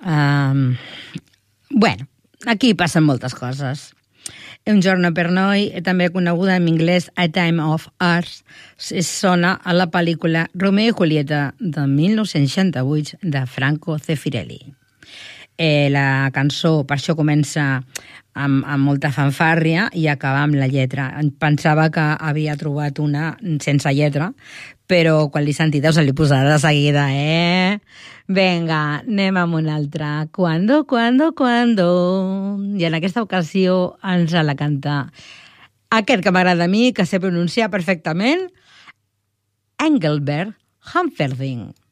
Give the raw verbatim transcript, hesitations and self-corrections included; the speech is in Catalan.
Um, bueno, aquí passen moltes coses. Un giorno per noi, també coneguda en anglès A Time of Us, sona a la pel·lícula Romeo i Julieta de mil nou-cents seixanta-vuit de Franco Zeffirelli. Eh, la cançó, per això comença amb, amb molta fanfàrria i acaba amb la lletra. Pensava que havia trobat una sense lletra, però quan l'he sentit se li posarà de seguida, eh? Vinga, anem amb una altra. Cuando, cuando, cuando... I en aquesta ocasió ens la canta aquest que m'agrada a mi, que sé pronunciar perfectament, Engelbert Humperdinck.